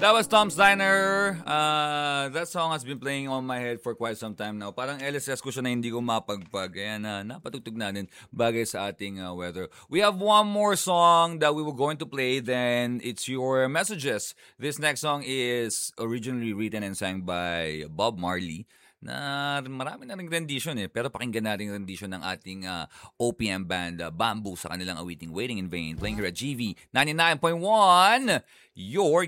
That was Tom's Diner. That song has been playing on my head for quite some time now. Parang LSS ko siya na hindi ko mapagpag. Kaya napatugtog natin bagay sa ating weather. We have one more song that we were going to play. Then it's your messages. This next song is originally written and sang by Bob Marley. Na marami na rin rendition pero pakinggan natin yung rendition ng ating OPM band Bamboo sa kanilang awiting Waiting in Vain, playing here at GV 99.1, your